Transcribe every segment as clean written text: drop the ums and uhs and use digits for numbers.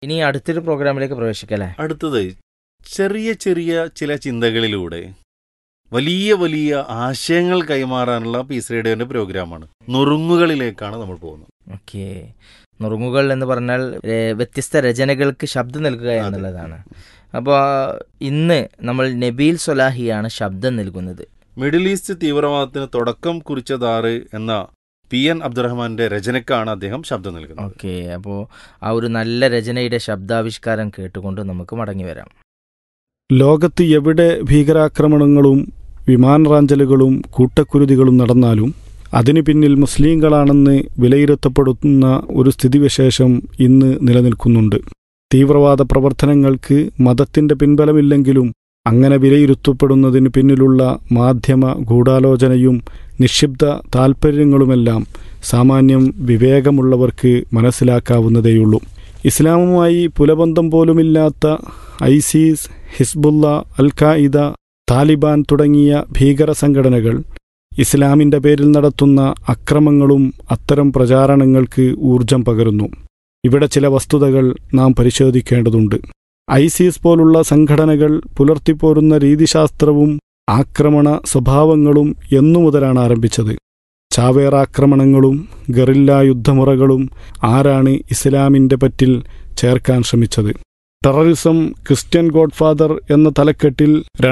ഇനി അടുത്തൊരു പ്രോഗ്രാമിലേക്ക് പ്രവേശിക്കല്ലേ? അടുത്തത് ചെറിയ ചെറിയ ചില ചിന്തകളിലൂടെ വലിയ വലിയ ആശയങ്ങൾ കൈമാറാനുള്ള പീസ് റേഡിയോന്റെ പ്രോഗ്രാമാണ്. നുറുങ്ങുകളിലേക്കാണ് നമ്മൾ പോകുന്നത്. ഓക്കെ, നുറുങ്ങുകൾ എന്ന് പറഞ്ഞാൽ വ്യത്യസ്ത രചനകൾക്ക് ശബ്ദം നൽകുക എന്നുള്ളതാണ്. അപ്പോൾ ഇന്ന് നമ്മൾ നബീൽ സ്വലാഹിയാണ് ശബ്ദം നൽകുന്നത്. മിഡിൽ ഈസ്റ്റ് തീവ്രവാദത്തിന് തുടക്കം കുറിച്ചതാറ് എന്ന PN അബ്ദുറഹ്മാന്റെ രചനക്കാണ് അദ്ദേഹം ശബ്ദം നൽകുന്നത്. ഓക്കെ, അപ്പോൾ ആ ഒരു നല്ല രചനയുടെ ശബ്ദാവിഷ്കാരം കേട്ടുകൊണ്ട് നമുക്ക് മടങ്ങി വരാം. ലോകത്ത് എവിടെ ഭീകരാക്രമണങ്ങളും വിമാനറാഞ്ചലുകളും കൂട്ടക്കുരുതികളും നടന്നാലും അതിനു പിന്നിൽ മുസ്ലിങ്ങളാണെന്ന് വിലയിരുത്തപ്പെടുന്ന ഒരു സ്ഥിതിവിശേഷം ഇന്ന് നിലനിൽക്കുന്നുണ്ട്. തീവ്രവാദ പ്രവർത്തനങ്ങൾക്ക് മതത്തിന്റെ പിൻബലമില്ലെങ്കിലും അങ്ങനെ വിലയിരുത്തപ്പെടുന്നതിന് പിന്നിലുള്ള മാധ്യമ ഗൂഢാലോചനയും നിക്ഷിപ്ത താൽപ്പര്യങ്ങളുമെല്ലാം സാമാന്യം വിവേകമുള്ളവർക്ക് മനസ്സിലാക്കാവുന്നതേയുള്ളൂ. ഇസ്ലാമുമായി പുലബന്ധം പോലുമില്ലാത്ത ഐസിസ്, ഹിസ്ബുള്ള, അൽ ഖായിദ, താലിബാൻ തുടങ്ങിയ ഭീകര സംഘടനകൾ ഇസ്ലാമിന്റെ പേരിൽ നടത്തുന്ന അക്രമങ്ങളും അത്തരം പ്രചാരണങ്ങൾക്ക് ഊർജം പകരുന്നു. ഇവിടെ ചില വസ്തുതകൾ നാം പരിശോധിക്കേണ്ടതുണ്ട്. ഐസിസ് പോലുള്ള സംഘടനകൾ പുലർത്തിപ്പോരുന്ന രീതിശാസ്ത്രവും ആക്രമണ സ്വഭാവങ്ങളും എന്നു മുതലാണ് ആരംഭിച്ചത്? ചാവേറാക്രമണങ്ങളും ഗറില്ല യുദ്ധമുറകളും ആരാണ് ഇസ്ലാമിന്റെ പറ്റിൽ ചേർക്കാൻ ശ്രമിച്ചത്? ടെററിസം, ക്രിസ്ത്യൻ ഗോഡ്ഫാദർ എന്ന തലക്കെട്ടിൽ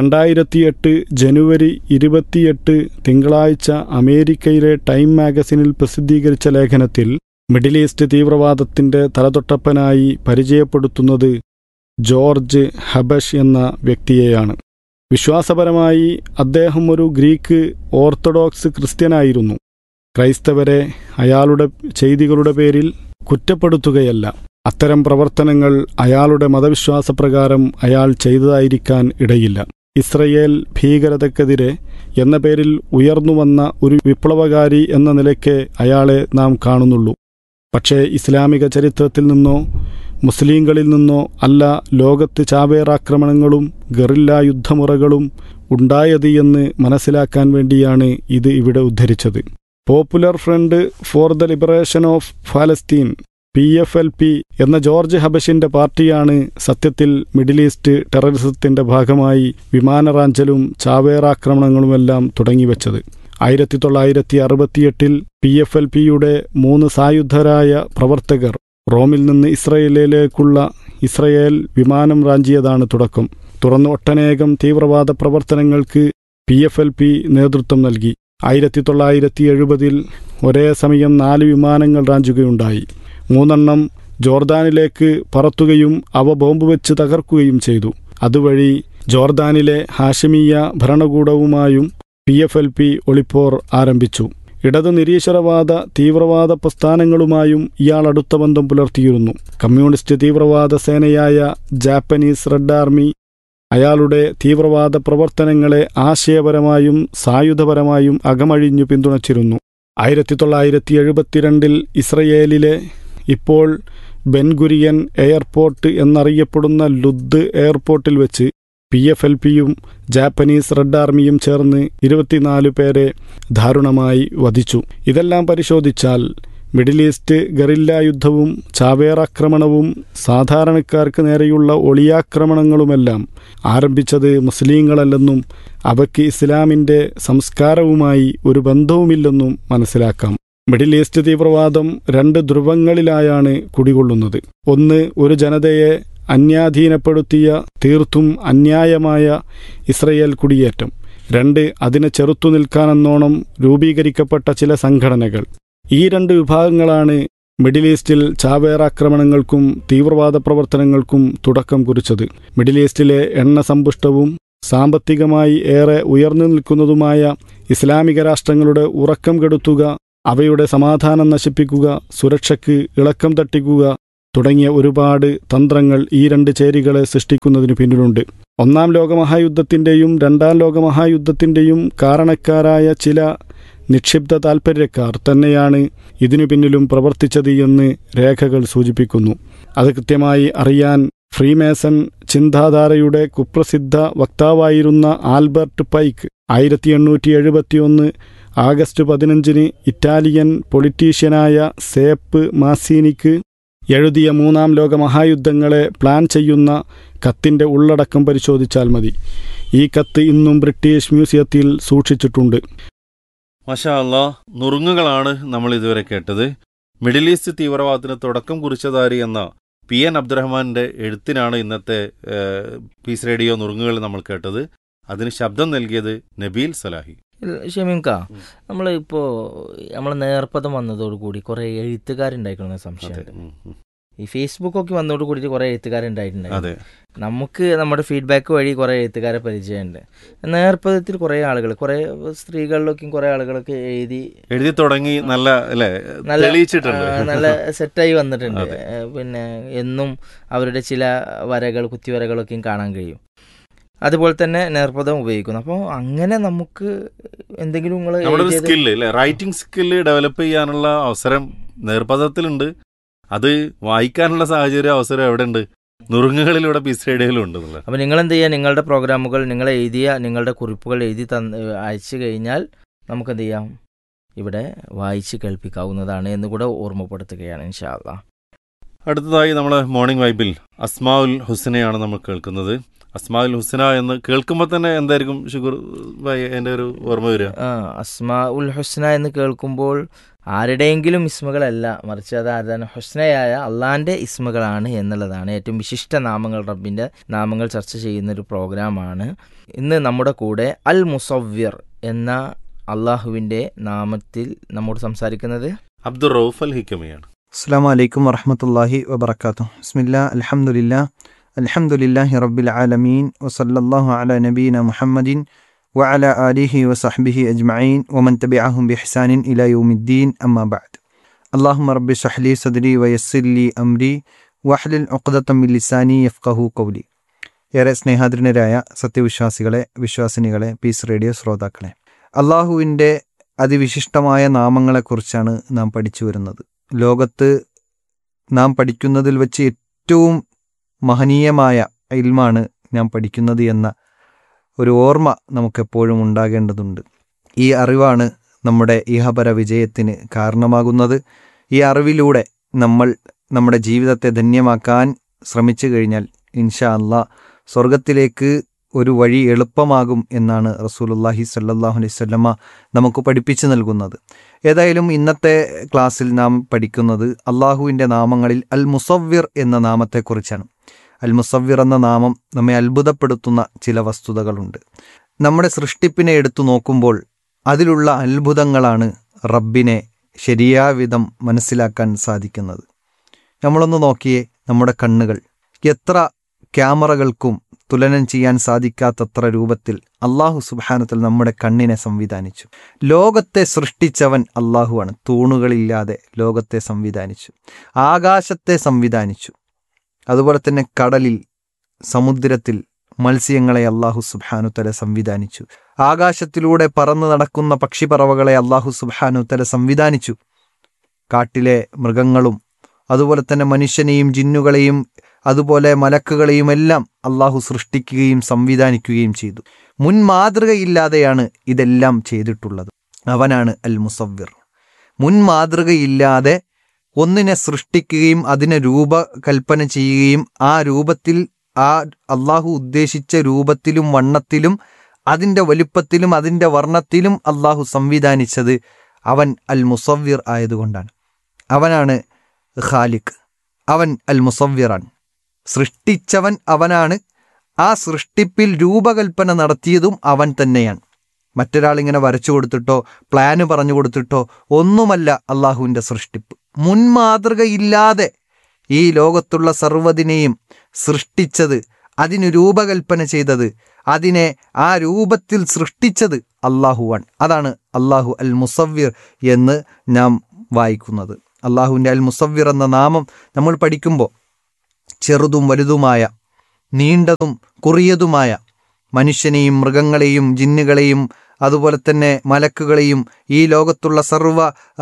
2008 ജനുവരി 28 തിങ്കളാഴ്ച അമേരിക്കയിലെ ടൈം മാഗസിനിൽ പ്രസിദ്ധീകരിച്ച ലേഖനത്തിൽ മിഡിൽ ഈസ്റ്റ് തീവ്രവാദത്തിന്റെ തലതൊട്ടപ്പനായി പരിചയപ്പെടുത്തുന്നത് ജോർജ് ഹബഷ് എന്ന വ്യക്തിയെയാണ്. വിശ്വാസപരമായി അദ്ദേഹം ഒരു ഗ്രീക്ക് ഓർത്തഡോക്സ് ക്രിസ്ത്യനായിരുന്നു. ക്രൈസ്തവരെ അയാളുടെ ചെയ്തികളുടെ പേരിൽ കുറ്റപ്പെടുത്തുകയല്ല, അത്തരം പ്രവർത്തനങ്ങൾ അയാളുടെ മതവിശ്വാസപ്രകാരം അയാൾ ചെയ്തതായിരിക്കാൻ ഇടയില്ല. ഇസ്രയേൽ ഭീകരതയ്ക്കെതിരെ എന്ന പേരിൽ ഉയർന്നുവന്ന ഒരു വിപ്ലവകാരി എന്ന നിലയ്ക്ക് അയാളെ നാം കാണുന്നുള്ളൂ. പക്ഷേ ഇസ്ലാമിക ചരിത്രത്തിൽ നിന്നോ മുസ്ലിങ്ങളിൽ നിന്നോ അല്ല ലോകത്ത് ചാവേറാക്രമണങ്ങളും ഗറില്ല യുദ്ധമുറകളും ഉണ്ടായത് എന്ന് മനസ്സിലാക്കാൻ വേണ്ടിയാണ് ഇത് ഇവിടെ ഉദ്ധരിച്ചത്. Popular front for the liberation of ഫലസ്തീൻ PFLP എന്ന ജോർജ് ഹബഷിന്റെ പാർട്ടിയാണ് സത്യത്തിൽ മിഡിൽ ഈസ്റ്റ് ടെററിസത്തിന്റെ ഭാഗമായി വിമാനറാഞ്ചലും ചാവേറാക്രമണങ്ങളുമെല്ലാം തുടങ്ങിവെച്ചത്. 1968 PFLPയുടെ 3 സായുധരായ പ്രവർത്തകർ റോമിൽ നിന്ന് ഇസ്രയേലിലേക്കുള്ള ഇസ്രയേൽ വിമാനം റാഞ്ചിയതാണ് തുടക്കം. തുടർന്ന് ഒട്ടനേകം തീവ്രവാദ പ്രവർത്തനങ്ങൾക്ക് PFLP നേതൃത്വം നൽകി. 1970 ഒരേ സമയം 4 വിമാനങ്ങൾ റാഞ്ചുകയുണ്ടായി. 3 ജോർദാനിലേക്ക് പറത്തുകയും അവ ബോംബ് വെച്ച് തകർക്കുകയും ചെയ്തു. അതുവഴി ജോർദാനിലെ ഹാഷിമിയ ഭരണകൂടവുമായും PFLP ഒളിപ്പോർ ആരംഭിച്ചു. ഇടതു നിരീശ്വരവാദ തീവ്രവാദ പ്രസ്ഥാനങ്ങളുമായും ഇയാൾ അടുത്ത ബന്ധം പുലർത്തിയിരുന്നു. കമ്മ്യൂണിസ്റ്റ് തീവ്രവാദ സേനയായ ജാപ്പനീസ് റെഡ് ആർമി അയാളുടെ തീവ്രവാദ പ്രവർത്തനങ്ങളെ ആശയപരമായും സായുധപരമായും അകമഴിഞ്ഞു പിന്തുണച്ചിരുന്നു. 1972 ഇസ്രയേലിലെ ഇപ്പോൾ ബെൻഗുരിയൻ എയർപോർട്ട് എന്നറിയപ്പെടുന്ന ലുദ് എയർപോർട്ടിൽ വെച്ച് PFLPയും ജാപ്പനീസ് റെഡ് ആർമിയും ചേർന്ന് 24 പേരെ ദാരുണമായി വധിച്ചു. ഇതെല്ലാം പരിശോധിച്ചാൽ മിഡിൽ ഈസ്റ്റ് ഗറില്ല യുദ്ധവും ചാവേറാക്രമണവും സാധാരണക്കാർക്ക് നേരെയുള്ള ഒളിയാക്രമണങ്ങളുമെല്ലാം ആരംഭിച്ചത് മുസ്ലിങ്ങളല്ലെന്നും അവയ്ക്ക് ഇസ്ലാമിന്റെ സംസ്കാരവുമായി ഒരു ബന്ധവുമില്ലെന്നും മനസ്സിലാക്കാം. മിഡിൽ ഈസ്റ്റ് തീവ്രവാദം 2 ധ്രുവങ്ങളിലായാണ് കുടികൊള്ളുന്നത്. ഒന്ന്, ഒരു ജനതയെ അന്യാധീനപ്പെടുത്തിയ തീർത്തും അന്യായമായ ഇസ്രയേൽ കുടിയേറ്റം. 2, അതിനെ ചെറുത്തു നിൽക്കാനെന്നോണം രൂപീകരിക്കപ്പെട്ട ചില സംഘടനകൾ. ഈ 2 വിഭാഗങ്ങളാണ് മിഡിൽ ഈസ്റ്റിൽ ചാവേറാക്രമണങ്ങൾക്കും തീവ്രവാദ പ്രവർത്തനങ്ങൾക്കും തുടക്കം കുറിച്ചത്. മിഡിൽ ഈസ്റ്റിലെ എണ്ണസമ്പുഷ്ടവും സാമ്പത്തികമായി ഏറെ ഉയർന്നു നിൽക്കുന്നതുമായ ഇസ്ലാമിക രാഷ്ട്രങ്ങളുടെ ഉറക്കം കെടുത്തുക, അവയുടെ സമാധാനം നശിപ്പിക്കുക, സുരക്ഷയ്ക്ക് ഇളക്കം തട്ടിക്കുക തുടങ്ങിയ ഒരുപാട് തന്ത്രങ്ങൾ ഈ 2 ചേരികളെ സൃഷ്ടിക്കുന്നതിനു പിന്നിലുണ്ട്. 1-ാം ലോകമഹായുദ്ധത്തിന്റെയും 2-ാം ലോകമഹായുദ്ധത്തിന്റെയും കാരണക്കാരായ ചില നിക്ഷിപ്ത താൽപ്പര്യക്കാർ തന്നെയാണ് ഇതിനു പിന്നിലും പ്രവർത്തിച്ചത് എന്ന് രേഖകൾ സൂചിപ്പിക്കുന്നു. അത് കൃത്യമായി അറിയാൻ ഫ്രീമേസൺ ചിന്താധാരയുടെ കുപ്രസിദ്ധ വക്താവായിരുന്ന ആൽബർട്ട് പൈക്ക് 1871 ആഗസ്റ്റ് 15 ഇറ്റാലിയൻ പൊളിറ്റീഷ്യനായ സേപ്പ് മാസീനിക്ക് എഴുതിയ 3-ാം ലോക മഹായുദ്ധങ്ങളെ പ്ലാൻ ചെയ്യുന്ന കത്തിൻ്റെ ഉള്ളടക്കം പരിശോധിച്ചാൽ മതി. ഈ കത്ത് ഇന്നും ബ്രിട്ടീഷ് മ്യൂസിയത്തിൽ സൂക്ഷിച്ചിട്ടുണ്ട്. മാഷാ അല്ലാ, നുറുങ്ങുകളാണ് നമ്മൾ ഇതുവരെ കേട്ടത്. മിഡിൽ ഈസ്റ്റ് തീവ്രവാദത്തിന് തുടക്കം കുറിച്ചതാരി എന്ന PN അബ്ദുറഹ്മാന്റെ എഴുത്തിനാണ് ഇന്നത്തെ പീസ് റേഡിയോ നുറുങ്ങുകൾ നമ്മൾ കേട്ടത്. അതിന് ശബ്ദം നൽകിയത് നബീൽ സലാഹി. ഷമീംക, നമ്മളിപ്പോൾ നമ്മളെ നേർപ്പദം വന്നതോടുകൂടി കുറേ എഴുത്തുകാരുണ്ടായിരിക്കണമെന്ന സംശയമുണ്ട്. ഈ ഫേസ്ബുക്കൊക്കെ വന്നതോട് കൂടിയിട്ട് കുറേ എഴുത്തുകാരുണ്ടായിട്ടുണ്ടായിരുന്നു. നമുക്ക് നമ്മുടെ ഫീഡ്ബാക്ക് വഴി കുറേ എഴുത്തുകാരെ പരിചയമുണ്ട്. നേർപ്പദത്തിൽ കുറേ ആളുകൾ, കുറേ സ്ത്രീകളിലൊക്കെയും കുറേ ആളുകളൊക്കെ എഴുതി തുടങ്ങി, നല്ല സെറ്റായി വന്നിട്ടുണ്ട്. പിന്നെ എന്നും അവരുടെ ചില വരകൾ, കുത്തിവരകളൊക്കെയും കാണാൻ കഴിയും. അതുപോലെ തന്നെ നേർപ്പദം ഉപയോഗിക്കുന്നു. അപ്പോൾ അങ്ങനെ നമുക്ക് എന്തെങ്കിലും റൈറ്റിംഗ് സ്കില്ല് ഡെവലപ്പ് ചെയ്യാനുള്ള അവസരം നേർപ്പദത്തിലുണ്ട്. അത് വായിക്കാനുള്ള സാഹചര്യം, അവസരം എവിടെ ഉണ്ട്? നുറുങ്ങുകളിലൂടെ പീസ് റേഡിയോയിലുണ്ട്. അപ്പോൾ നിങ്ങൾ എന്ത് ചെയ്യുക, നിങ്ങളുടെ പ്രോഗ്രാമുകൾ, നിങ്ങൾ എഴുതിയ നിങ്ങളുടെ കുറിപ്പുകൾ എഴുതി അയച്ചു കഴിഞ്ഞാൽ നമുക്ക് എന്ത് ചെയ്യാം, ഇവിടെ വായിച്ച് കേൾപ്പിക്കാവുന്നതാണ് എന്ന് കൂടെ ഓർമ്മപ്പെടുത്തുകയാണ് ഇൻഷാ അല്ലാ. അടുത്തതായി നമ്മൾ മോർണിംഗ് വൈബിൽ അസ്മാഉൽ ഹുസ്നയാണ് നമ്മൾ കേൾക്കുന്നത്. അസ്മാഉൽ ഹുസ്ന എന്ന് കേൾക്കുമ്പോൾ തന്നെ എന്തായിരിക്കും ഷുഗർ എൻ്റെ ഒരു ഓർമ്മ വരിക? അസ്മാഉൽ ഹുസ്ന എന്ന് കേൾക്കുമ്പോൾ ആരുടെയെങ്കിലും ഇസ്മുകളല്ല, മറിച്ച് അത് ആരാണ്, ഹുസ്നയായ അള്ളാൻ്റെ ഇസ്മുകളാണ് എന്നുള്ളതാണ്. ഏറ്റവും വിശിഷ്ട നാമങ്ങൾ, റബ്ബിൻ്റെ നാമങ്ങൾ ചർച്ച ചെയ്യുന്നൊരു പ്രോഗ്രാമാണ്. ഇന്ന് നമ്മുടെ കൂടെ അൽ മുസവ്വിർ എന്ന അള്ളാഹുവിൻ്റെ നാമത്തിൽ നമ്മോട് സംസാരിക്കുന്നത് അബ്ദുർ റൌഫ് അൽ ഹിക്കമിയാണ്. അസ്സലാമു അലൈക്കും വറഹ്മത്തുള്ളാഹി വബറകാതുഹു. ബിസ്മില്ലാ അൽഹംദുലില്ലാഹി റബ്ബിൽ ആലമീൻ വസല്ലല്ലാഹു അലാ നബീന മുഹമ്മദിൻ വഅലാ ആലിഹി വസഹ്ബിഹി അജ്മഈൻ വമൻ തബിഅഹും ബിഇഹ്സാനിൻ ഇലാ യൗമിദ്ദീൻ അമ്മാ ബഅദ്. അല്ലാഹുമ്മ റബ്ബി ഇശ്റഹ് ലി സദ്രി വയസ്സിർ ലി അംരി വഹ്ലുൽ ഉഖ്ദതം മിൻ ലിസാനി യഫ്ഖഹു ഖൗലി. ഏറെ സ്നേഹാദരനരായ സത്യവിശ്വാസികളെ, വിശ്വാസിനികളെ, പീസ് റേഡിയോ ശ്രോതാക്കളെ, അള്ളാഹുവിൻ്റെ അതിവിശിഷ്ടമായ നാമങ്ങളെക്കുറിച്ചാണ് നാം പഠിച്ചു വരുന്നത്. ലോകത്ത് നാം പഠിക്കുന്നതിൽ വെച്ച് ഏറ്റവും മഹനീയമായ ഇൽമാണ് നാം പഠിക്കുന്നത് എന്ന ഒരു ഓർമ്മ നമുക്കെപ്പോഴും ഉണ്ടാകേണ്ടതുണ്ട്. ഈ അറിവാണ് നമ്മുടെ ഇഹപര വിജയത്തിന് കാരണമാകുന്നത്. ഈ അറിവിലൂടെ നമ്മൾ നമ്മുടെ ജീവിതത്തെ ധന്യമാക്കാൻ ശ്രമിച്ചു കഴിഞ്ഞാൽ ഇൻഷാ അല്ലാഹ് സ്വർഗത്തിലേക്ക് ഒരു വഴി എളുപ്പമാകും എന്നാണ് റസൂലുള്ളാഹി സ്വല്ലല്ലാഹു അലൈഹി വസല്ലമ നമുക്ക് പഠിപ്പിച്ചു നൽകുന്നത്. ഏതായാലും ഇന്നത്തെ ക്ലാസ്സിൽ നാം പഠിക്കുന്നത് അള്ളാഹുവിൻ്റെ നാമങ്ങളിൽ അൽ മുസവ്വിർ എന്ന നാമത്തെക്കുറിച്ചാണ്. അൽ മുസവ്വിർ എന്ന നാമം നമ്മെ അത്ഭുതപ്പെടുത്തുന്ന ചില വസ്തുതകളുണ്ട്. നമ്മുടെ സൃഷ്ടിപ്പിനെ എടുത്തു നോക്കുമ്പോൾ അതിലുള്ള അത്ഭുതങ്ങളാണ് റബ്ബിനെ ശരിയാവിധം മനസ്സിലാക്കാൻ സാധിക്കുന്നത്. നമ്മളൊന്ന് നോക്കിയേ, നമ്മുടെ കണ്ണുകൾ എത്ര ക്യാമറകൾക്കും തുലനം ചെയ്യാൻ സാധിക്കാത്തത്ര രൂപത്തിൽ അള്ളാഹു സുബ്ഹാനഹു നമ്മുടെ കണ്ണിനെ സംവിധാനിച്ചു. ലോകത്തെ സൃഷ്ടിച്ചവൻ അള്ളാഹുവാണ്. തൂണുകളില്ലാതെ ലോകത്തെ സംവിധാനിച്ചു. ആകാശത്തെ സംവിധാനിച്ചു. അതുപോലെ തന്നെ കടലിൽ, സമുദ്രത്തിൽ മത്സ്യങ്ങളെ അള്ളാഹു സുബ്ഹാനഹു തആല സംവിധാനിച്ചു. ആകാശത്തിലൂടെ പറന്നു നടക്കുന്ന പക്ഷിപ്പറവകളെ അള്ളാഹു സുബ്ഹാനഹു തആല സംവിധാനിച്ചു. കാട്ടിലെ മൃഗങ്ങളും അതുപോലെ തന്നെ മനുഷ്യനെയും ജിന്നുകളെയും അതുപോലെ മലക്കുകളെയും എല്ലാം അള്ളാഹു സൃഷ്ടിക്കുകയും സംവിധാനിക്കുകയും ചെയ്തു. മുൻ മാതൃകയില്ലാതെയാണ് ഇതെല്ലാം ചെയ്തിട്ടുള്ളത്. അവനാണ് അൽ മുസവ്വിർ. മുൻ മാതൃകയില്ലാതെ ഒന്നിനെ സൃഷ്ടിക്കുകയും അതിനെ രൂപകൽപ്പന ചെയ്യുകയും ആ രൂപത്തിൽ, ആ അള്ളാഹു ഉദ്ദേശിച്ച രൂപത്തിലും വണ്ണത്തിലും അതിൻ്റെ വലുപ്പത്തിലും അതിൻ്റെ വർണ്ണത്തിലും അള്ളാഹു സംവിധാനിച്ചത് അവൻ അൽ മുസവ്വിർ ആയതുകൊണ്ടാണ്. അവനാണ് ഖാലിഖ്. അവൻ അൽ മുസവ്വിറാണ്. സൃഷ്ടിച്ചവൻ അവനാണ്. ആ സൃഷ്ടിപ്പിൽ രൂപകൽപ്പന നടത്തിയതും അവൻ തന്നെയാണ്. മറ്റൊരാളിങ്ങനെ വരച്ചു കൊടുത്തിട്ടോ പ്ലാന് പറഞ്ഞു കൊടുത്തിട്ടോ ഒന്നുമല്ല അള്ളാഹുവിൻ്റെ സൃഷ്ടിപ്പ്. മുൻമാതൃകയില്ലാതെ ഈ ലോകത്തുള്ള സർവ്വതിനെയും സൃഷ്ടിച്ചത്, അതിന് രൂപകൽപ്പന ചെയ്തത്, അതിനെ ആ രൂപത്തിൽ സൃഷ്ടിച്ചത് അള്ളാഹുവാണ്. അതാണ് അള്ളാഹു അൽ മുസവ്വിർ എന്ന് നാം വായിക്കുന്നത്. അള്ളാഹുവിൻ്റെ അൽ മുസവ്വിർ എന്ന നാമം നമ്മൾ പഠിക്കുമ്പോൾ ചെറുതും വലുതുമായ, നീണ്ടതും കുറിയതുമായ, മനുഷ്യനെയും മൃഗങ്ങളെയും ജിന്നുകളെയും അതുപോലെ തന്നെ മലക്കുകളെയും ഈ ലോകത്തുള്ള സർവ്വ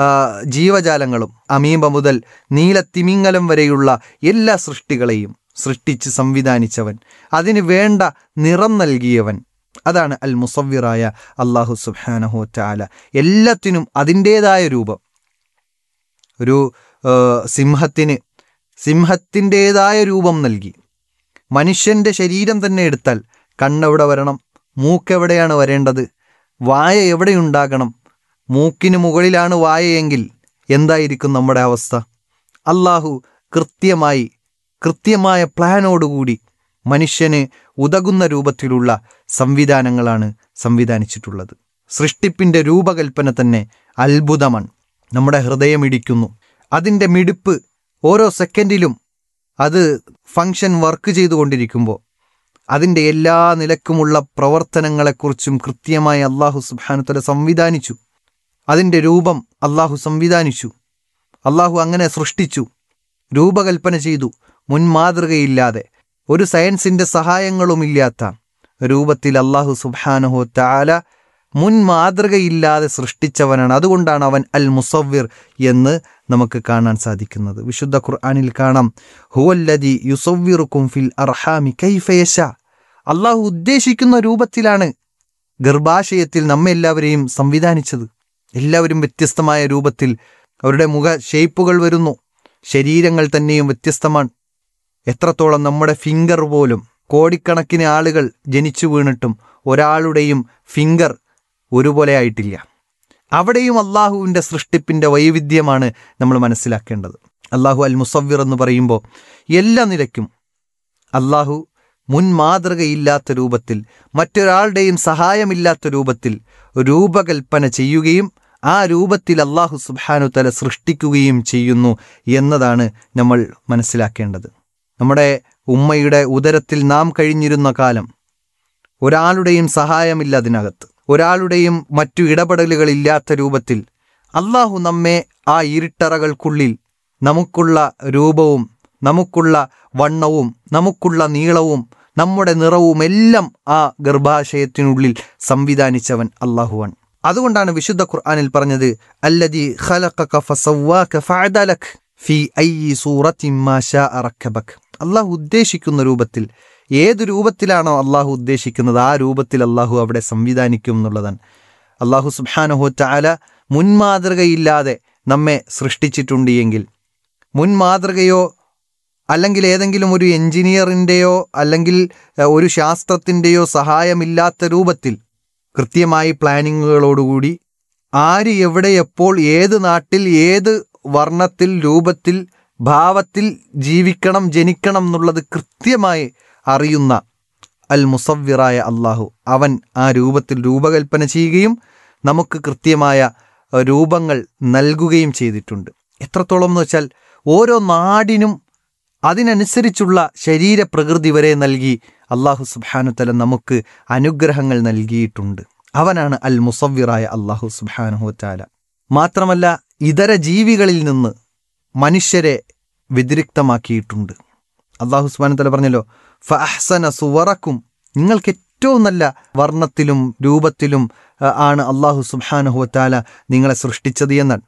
ജീവജാലങ്ങളും അമീബ മുതൽ നീലത്തിമിംഗലം വരെയുള്ള എല്ലാ സൃഷ്ടികളെയും സൃഷ്ടിച്ച് സംവിധാനിച്ചവൻ, അതിന് വേണ്ട നിറം നൽകിയവൻ, അതാണ് അൽ മുസവ്വിറായ അള്ളാഹു സുബ്ഹാനഹു തആല. എല്ലാത്തിനും അതിൻ്റേതായ രൂപം. ഒരു സിംഹത്തിന് സിംഹത്തിൻ്റേതായ രൂപം നൽകി. മനുഷ്യൻ്റെ ശരീരം തന്നെ എടുത്താൽ കണ്ണെവിടെ വരണം, മൂക്കെവിടെയാണ് വരേണ്ടത്, വായ എവിടെയുണ്ടാകണം, മൂക്കിന് മുകളിലാണ് വായയെങ്കിൽ എന്തായിരിക്കും നമ്മുടെ അവസ്ഥ? അള്ളാഹു കൃത്യമായ പ്ലാനോടുകൂടി മനുഷ്യന് ഉതകുന്ന രൂപത്തിലുള്ള സംവിധാനങ്ങളാണ് സംവിധാനിച്ചിട്ടുള്ളത്. സൃഷ്ടിപ്പിൻ്റെ രൂപകൽപ്പന തന്നെ അത്ഭുതമാണ്. നമ്മുടെ ഹൃദയമിടിക്കുന്നു. അതിൻ്റെ മിടിപ്പ് ഓരോ സെക്കൻഡിലും അത് ഫങ്ഷൻ വർക്ക് ചെയ്തുകൊണ്ടിരിക്കുമ്പോൾ അതിൻ്റെ എല്ലാ നിലക്കുമുള്ള പ്രവർത്തനങ്ങളെക്കുറിച്ചും കൃത്യമായി അള്ളാഹു സുബ്ഹാനഹു വതആല സംവിധാനിച്ചു. അതിൻ്റെ രൂപം അള്ളാഹു സംവിധാനിച്ചു. അള്ളാഹു അങ്ങനെ സൃഷ്ടിച്ചു, രൂപകൽപ്പന ചെയ്തു. മുൻമാതൃകയില്ലാതെ, ഒരു സയൻസിൻ്റെ സഹായങ്ങളുമില്ലാത്ത രൂപത്തിൽ അള്ളാഹു സുബ്ഹാനഹു വതആല മുൻമാതൃകയില്ലാതെ സൃഷ്ടിച്ചവനാണ്. അതുകൊണ്ടാണ് അവൻ അൽ മുസവ്വിർ എന്ന് നമുക്ക് കാണാൻ സാധിക്കുന്നത്. വിശുദ്ധ ഖുർആനിൽ കാണാം, ഹുവല്ലദി യുസവ്വിറുക്കും ഫിൽ അർഹാമി കൈഫ യശാ. അള്ളാഹു ഉദ്ദേശിക്കുന്ന രൂപത്തിലാണ് ഗർഭാശയത്തിൽ നമ്മെല്ലാവരെയും സംവിധാനിച്ചത്. എല്ലാവരും വ്യത്യസ്തമായ രൂപത്തിൽ അവരുടെ മുഖ ഷേപ്പുകൾ വരുന്നു. ശരീരങ്ങൾ തന്നെയും വ്യത്യസ്തമാണ്. എത്രത്തോളം നമ്മുടെ ഫിംഗർ പോലും, കോടിക്കണക്കിന് ആളുകൾ ജനിച്ചു വീണിട്ടും ഒരാളുടെയും ഫിംഗർ ഒരുപോലെ ആയിട്ടില്ല. അവിടെയും അള്ളാഹുവിൻ്റെ സൃഷ്ടിപ്പിൻ്റെ വൈവിധ്യമാണ് നമ്മൾ മനസ്സിലാക്കേണ്ടത്. അള്ളാഹു അൽ മുസവ്വിർ എന്ന് പറയുമ്പോൾ എല്ലാ നിലയ്ക്കും അള്ളാഹു മുൻമാതൃകയില്ലാത്ത രൂപത്തിൽ, മറ്റൊരാളുടെയും സഹായമില്ലാത്ത രൂപത്തിൽ രൂപകൽപ്പന ചെയ്യുകയും ആ രൂപത്തിൽ അള്ളാഹു സുബ്ഹാനഹു വതആല സൃഷ്ടിക്കുകയും ചെയ്യുന്നു എന്നതാണ് നമ്മൾ മനസ്സിലാക്കേണ്ടത്. നമ്മുടെ ഉമ്മയുടെ ഉദരത്തിൽ നാം കഴിഞ്ഞിരുന്ന കാലം ഒരാളുടെയും സഹായമില്ല, അതിനകത്ത് ഒരാളുടെയും മറ്റു ഇടപെടലുകളില്ലാത്ത രൂപത്തിൽ അള്ളാഹു നമ്മെ ആ ഇരുട്ടറകൾക്കുള്ളിൽ നമുക്കുള്ള രൂപവും നമുക്കുള്ള വണ്ണവും നമുക്കുള്ള നീളവും നമ്മുടെ നിറവും എല്ലാം ആ ഗർഭാശയത്തിനുള്ളിൽ സംവിധാനിച്ചവൻ അള്ളാഹുവാണ്. അതുകൊണ്ടാണ് വിശുദ്ധ ഖുർആനിൽ പറഞ്ഞത്, അല്ലദീ ഖലഖക ഫസവ്വാക ഫഅദലക ഫീ അയ്യി സൂറത്തിൻ മാ ശാഅ റക്കബക. അള്ളാഹു ഉദ്ദേശിക്കുന്ന രൂപത്തിൽ, ഏത് രൂപത്തിലാണോ അള്ളാഹു ഉദ്ദേശിക്കുന്നത് ആ രൂപത്തിൽ അള്ളാഹു അവിടെ സംവിധാനിക്കും എന്നുള്ളതാണ്. അള്ളാഹു സുബ്ഹാനഹു വതആല മുൻമാതൃകയില്ലാതെ നമ്മെ സൃഷ്ടിച്ചിട്ടുണ്ട് എങ്കിൽ, മുൻമാതൃകയോ അല്ലെങ്കിൽ ഏതെങ്കിലും ഒരു എഞ്ചിനീയറിൻ്റെയോ അല്ലെങ്കിൽ ഒരു ശാസ്ത്രത്തിൻ്റെയോ സഹായമില്ലാത്ത രൂപത്തിൽ കൃത്യമായി പ്ലാനിങ്ങുകളോടുകൂടി ആര് എവിടെ എപ്പോൾ ഏത് നാട്ടിൽ ഏത് വർണ്ണത്തിൽ രൂപത്തിൽ ഭാവത്തിൽ ജീവിക്കണം ജനിക്കണം എന്നുള്ളത് കൃത്യമായി അറിയുന്ന അൽ മുസവ്വിറായ അള്ളാഹു, അവൻ ആ രൂപത്തിൽ രൂപകൽപ്പന ചെയ്യുകയും നമുക്ക് കൃത്യമായ രൂപങ്ങൾ നൽകുകയും ചെയ്തിട്ടുണ്ട്. എത്രത്തോളം എന്ന് വെച്ചാൽ ഓരോ നാടിനും അതിനനുസരിച്ചുള്ള ശരീരപ്രകൃതി വരെ നൽകി അള്ളാഹു സുബ്ഹാനഹു വതആല നമുക്ക് അനുഗ്രഹങ്ങൾ നൽകിയിട്ടുണ്ട്. അവനാണ് അൽ മുസവ്വിറായ അള്ളാഹു സുബ്ഹാനഹു വതആല. മാത്രമല്ല ഇതര ജീവികളിൽ നിന്ന് മനുഷ്യരെ വ്യതിരിക്തമാക്കിയിട്ടുണ്ട്. അള്ളാഹു സുബ്ഹാനഹു വതആല പറഞ്ഞല്ലോ, ഫഅഹ്സന സുവറക്കും, നിങ്ങൾക്ക് ഏറ്റവും നല്ല വർണ്ണത്തിലും രൂപത്തിലും ആണ് അള്ളാഹു സുബ്ഹാനഹു വതആല നിങ്ങളെ സൃഷ്ടിച്ചത് എന്നാണ്.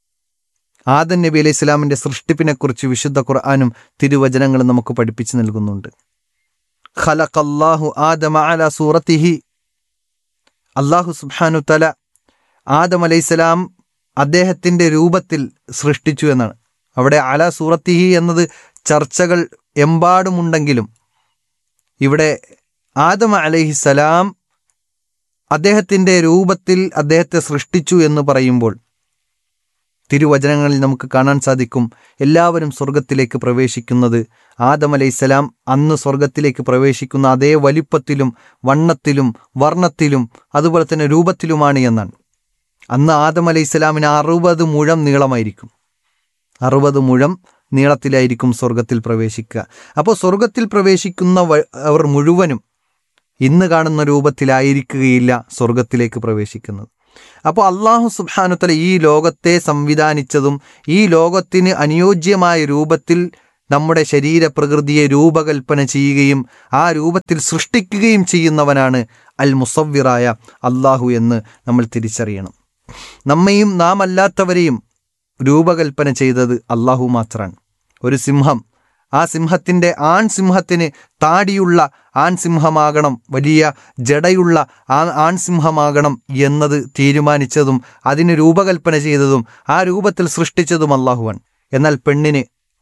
ആദം നബി അലൈഹി സ്വലാമിൻ്റെ സൃഷ്ടിപ്പിനെക്കുറിച്ച് വിശുദ്ധ ഖുർആനും തിരുവചനങ്ങളും നമുക്ക് പഠിപ്പിച്ചു നൽകുന്നുണ്ട്. ഖലഖല്ലാഹു ആദമ അലാ സൂറത്തിഹി. അള്ളാഹു സുബ്ഹാനഹു വതആല ആദം അലൈഹിസ്സലാം അദ്ദേഹത്തിൻ്റെ രൂപത്തിൽ സൃഷ്ടിച്ചു എന്നാണ്. അവിടെ അലാ സൂറത്തിഹി എന്നത് ചർച്ചകൾ എമ്പാടുമുണ്ടെങ്കിലും ഇവിടെ ആദം അലൈഹിസ്സലാം അദ്ദേഹത്തിൻ്റെ രൂപത്തിൽ അദ്ദേഹത്തെ സൃഷ്ടിച്ചു എന്ന് പറയുമ്പോൾ തിരുവചനങ്ങളിൽ നമുക്ക് കാണാൻ സാധിക്കും, എല്ലാവരും സ്വർഗത്തിലേക്ക് പ്രവേശിക്കുന്നത് ആദം അലൈഹിസ്സലാം അന്ന് സ്വർഗത്തിലേക്ക് പ്രവേശിക്കുന്ന അതേ വലിപ്പത്തിലും വണ്ണത്തിലും വർണ്ണത്തിലും അതുപോലെ തന്നെ രൂപത്തിലുമാണ് എന്നാണ്. അന്ന് ആദം അലൈഹിസ്സലാമിന് 60 മുഴം നീളമായിരിക്കും. 60 മുഴം നീളത്തിലായിരിക്കും സ്വർഗത്തിൽ പ്രവേശിക്കുക. അപ്പോൾ സ്വർഗത്തിൽ പ്രവേശിക്കുന്ന അവർ മുഴുവനും ഇന്ന് കാണുന്ന രൂപത്തിലായിരിക്കുകയില്ല സ്വർഗത്തിലേക്ക് പ്രവേശിക്കുന്നത്. അപ്പോൾ അള്ളാഹു സുബ്ഹാനഹു വതആല ഈ ലോകത്തെ സംവിധാനിച്ചതും ഈ ലോകത്തിന് അനുയോജ്യമായ രൂപത്തിൽ നമ്മുടെ ശരീരപ്രകൃതിയെ രൂപകൽപ്പന ചെയ്യുകയും ആ രൂപത്തിൽ സൃഷ്ടിക്കുകയും ചെയ്യുന്നവനാണ് അൽ മുസവ്വിറായ അള്ളാഹു എന്ന് നമ്മൾ തിരിച്ചറിയണം. നമ്മയും നാം അല്ലാത്തവരെയും രൂപകൽപ്പന ചെയ്തത് അള്ളാഹു മാത്രമാണ്. ഒരു സിംഹം, ആ സിംഹത്തിൻ്റെ ആൺസിംഹത്തിന് താടിയുള്ള ആൺസിംഹമാകണം, വലിയ ജടയുള്ള ആൺസിംഹമാകണം എന്നത് തീരുമാനിച്ചതും അതിന് രൂപകൽപ്പന ചെയ്തതും ആ രൂപത്തിൽ സൃഷ്ടിച്ചതും അള്ളാഹുവാണ്. എന്നാൽ പെണ്ണിന്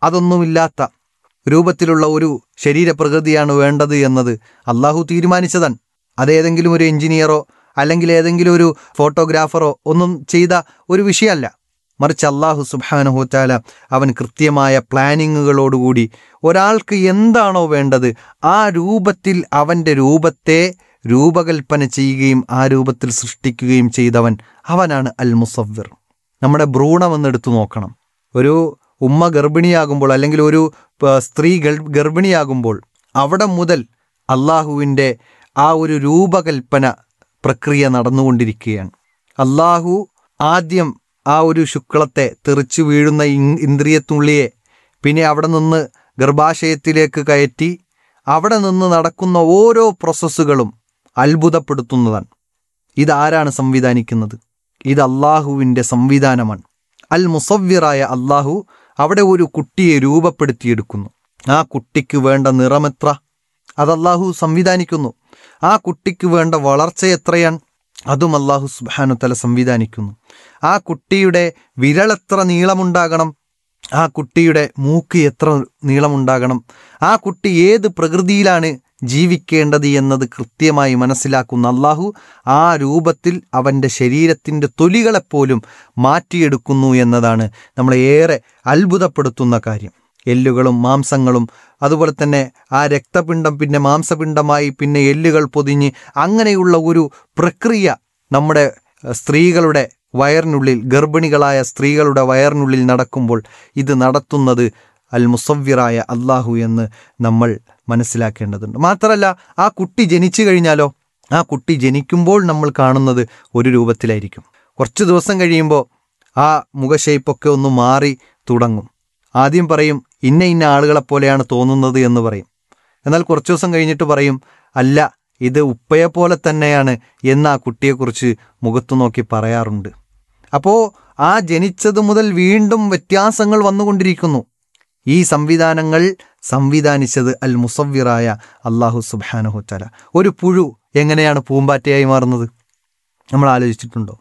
അതൊന്നുമില്ലാത്ത രൂപത്തിലുള്ള ഒരു ശരീരപ്രകൃതിയാണ് വേണ്ടത് എന്നത് അള്ളാഹു തീരുമാനിച്ചതാണ്. അതേതെങ്കിലും ഒരു എഞ്ചിനീയറോ അല്ലെങ്കിൽ ഏതെങ്കിലും ഒരു ഫോട്ടോഗ്രാഫറോ ഒന്നും ചെയ്ത ഒരു വിഷയമല്ല. മറിച്ച് അള്ളാഹു സുബ്ഹാനഹു വ തആല അവൻ കൃത്യമായ പ്ലാനിങ്ങുകളോടുകൂടി ഒരാൾക്ക് എന്താണോ വേണ്ടത് ആ രൂപത്തിൽ അവൻ്റെ രൂപത്തെ രൂപകൽപ്പന ചെയ്യുകയും ആ രൂപത്തിൽ സൃഷ്ടിക്കുകയും ചെയ്തവൻ അവനാണ് അൽ മുസവ്വിർ. നമ്മുടെ ഭ്രൂണമെന്നെടുത്തു നോക്കണം. ഒരു ഉമ്മ ഗർഭിണിയാകുമ്പോൾ അല്ലെങ്കിൽ ഒരു സ്ത്രീ ഗർഭിണിയാകുമ്പോൾ അവിടെ മുതൽ അള്ളാഹുവിൻ്റെ ആ ഒരു രൂപകൽപ്പന പ്രക്രിയ നടന്നുകൊണ്ടിരിക്കുകയാണ്. അള്ളാഹു ആദ്യം ആ ഒരു ശുക്ലത്തെ തെറിച്ചു വീഴുന്ന ഇന്ദ്രിയത്തുള്ളിയെ പിന്നെ അവിടെ നിന്ന് ഗർഭാശയത്തിലേക്ക് കയറ്റി അവിടെ നിന്ന് നടക്കുന്ന ഓരോ പ്രോസസ്സുകളും അത്ഭുതപ്പെടുത്തുന്നതാണ്. ഇതാരാണ് സംവിധാനിക്കുന്നത്? ഇത് അള്ളാഹുവിൻ്റെ സംവിധാനമാണ്. അൽ മുസവ്വിറായ അള്ളാഹു അവിടെ ഒരു കുട്ടിയെ രൂപപ്പെടുത്തിയെടുക്കുന്നു. ആ കുട്ടിക്ക് വേണ്ട നിറമെത്ര അത് അള്ളാഹു സംവിധാനിക്കുന്നു. ആ കുട്ടിക്ക് വേണ്ട വളർച്ച എത്രയാണ് അതും അള്ളാഹു സുബ്ഹാനഹു തആല സംവിധാനിക്കുന്നു. ആ കുട്ടിയുടെ വിരലെത്ര നീളമുണ്ടാകണം, ആ കുട്ടിയുടെ മൂക്ക് എത്ര നീളമുണ്ടാകണം, ആ കുട്ടി ഏത് പ്രകൃതിയിലാണ് ജീവിക്കേണ്ടത് എന്നത് കൃത്യമായി മനസ്സിലാക്കുന്ന അള്ളാഹു ആ രൂപത്തിൽ അവൻ്റെ ശരീരത്തിൻ്റെ തൊലികളെപ്പോലും മാറ്റിയെടുക്കുന്നു എന്നതാണ് നമ്മളെ ഏറെ അത്ഭുതപ്പെടുത്തുന്ന കാര്യം. എല്ലുകളും മാംസങ്ങളും അതുപോലെ തന്നെ ആ രക്തപിണ്ഡം പിന്നെ മാംസപിണ്ഡമായി പിന്നെ എല്ലുകൾ പൊതിഞ്ഞ് അങ്ങനെയുള്ള ഒരു പ്രക്രിയ നമ്മുടെ സ്ത്രീകളുടെ വയറിനുള്ളിൽ, ഗർഭിണികളായ സ്ത്രീകളുടെ വയറിനുള്ളിൽ നടക്കുമ്പോൾ ഇത് നടത്തുന്നത് അൽ മുസവ്വിറായ അള്ളാഹു എന്ന് നമ്മൾ മനസ്സിലാക്കേണ്ടതുണ്ട്. മാത്രമല്ല ആ കുട്ടി ജനിച്ചു കഴിഞ്ഞാലോ, ആ കുട്ടി ജനിക്കുമ്പോൾ നമ്മൾ കാണുന്നത് ഒരു രൂപത്തിലായിരിക്കും. കുറച്ച് ദിവസം കഴിയുമ്പോൾ ആ മുഖശേപ്പൊക്കെ ഒന്ന് മാറി തുടങ്ങും. ആദ്യം പറയും ഇന്ന ഇന്ന ആളുകളെപ്പോലെയാണ് തോന്നുന്നത് എന്ന് പറയും. എന്നാൽ കുറച്ച് ദിവസം കഴിഞ്ഞിട്ട് പറയും അല്ല, ഇത് ഉപ്പയെപ്പോലെ തന്നെയാണ് എന്ന് ആ കുട്ടിയെക്കുറിച്ച് മുഖത്തു നോക്കി പറയാറുണ്ട്. അപ്പോൾ ആ ജനിച്ചത് മുതൽ വീണ്ടും വ്യത്യാസങ്ങൾ വന്നുകൊണ്ടിരിക്കുന്നു. ഈ സംവിധാനങ്ങൾ സംവിധാനിച്ചത് അൽ മുസവ്വിറായ അള്ളാഹു സുബ്ഹാനഹു തആല. ഒരു പുഴു എങ്ങനെയാണ് പൂമ്പാറ്റയായി മാറുന്നത് നമ്മൾ ആലോചിച്ചിട്ടുണ്ടോ?